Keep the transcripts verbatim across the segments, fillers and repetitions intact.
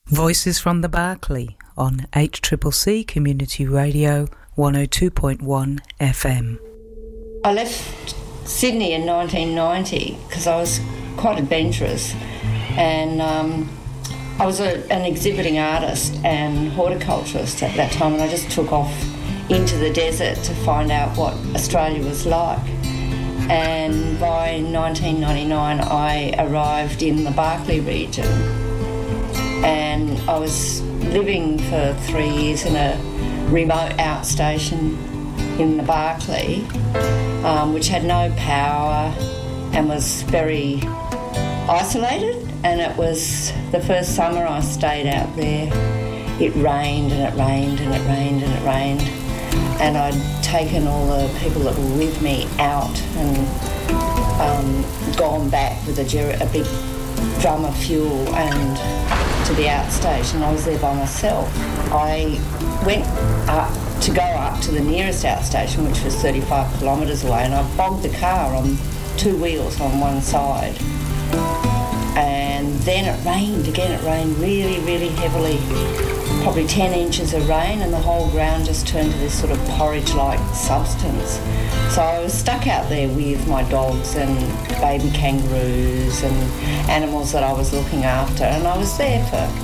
Voices from the Barkly on H C C C Community Radio one oh two point one F M. I left Sydney in nineteen ninety because I was quite adventurous, and um, I was a, an exhibiting artist and horticulturist at that time, and I just took off into the desert to find out what Australia was like. And by nineteen ninety-nine I arrived in the Barkly region, and I was living for three years in a remote outstation in the Barkly, um, which had no power and was very isolated. And it was the first summer I stayed out there. It rained and it rained and it rained and it rained. And I'd taken all the people that were with me out and um, gone back with a, ger- a big drum of fuel and to the outstation. I was there by myself. I went up to go up to the nearest outstation, which was thirty-five kilometres away, and I bogged the car on two wheels on one side. And then it rained again. It rained really, really heavily. Probably ten inches of rain, and the whole ground just turned to this sort of porridge-like substance. So I was stuck out there with my dogs and baby kangaroos and animals that I was looking after, and I was there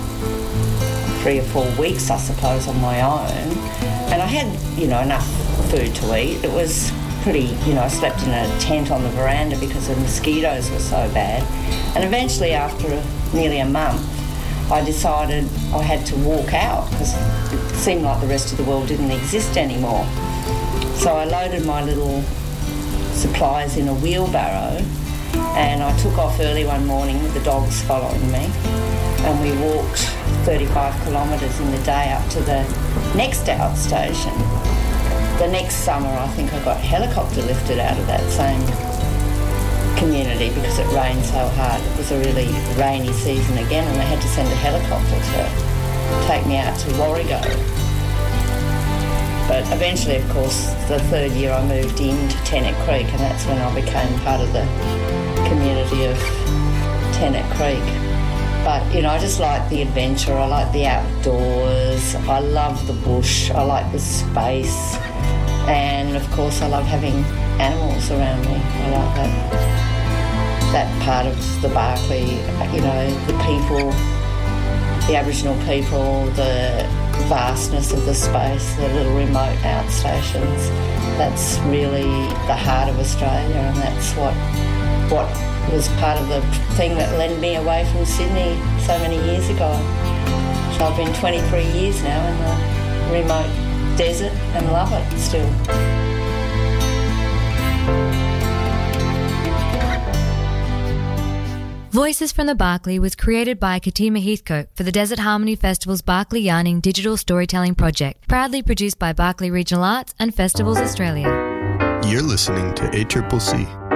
for three or four weeks, I suppose, on my own. And I had, you know, enough food to eat. It was pretty, you know, I slept in a tent on the veranda because the mosquitoes were so bad. And eventually, after nearly a month, I decided I had to walk out because it seemed like the rest of the world didn't exist anymore. So I loaded my little supplies in a wheelbarrow, and I took off early one morning with the dogs following me, and we walked thirty-five kilometres in the day up to the next outstation. The next summer I think I got helicopter lifted out of that same community because it rained so hard. It was a really rainy season again, and they had to send a helicopter to take me out to Warrego. But eventually, of course, the third year I moved into Tennant Creek, and that's when I became part of the community of Tennant Creek. But, you know, I just like the adventure, I like the outdoors, I love the bush, I like the space, and of course I love having animals around me. I like that. That part of the Barkly, you know, the people, the Aboriginal people, the vastness of the space, the little remote outstations. That's really the heart of Australia, and that's what what was part of the thing that led me away from Sydney so many years ago. So I've been twenty-three years now in the remote desert and love it still. Voices from the Barkly was created by Katima Heathcote for the Desert Harmony Festival's Barkly Yarning Digital Storytelling Project, proudly produced by Barkly Regional Arts and Festivals Australia. You're listening to A C C C.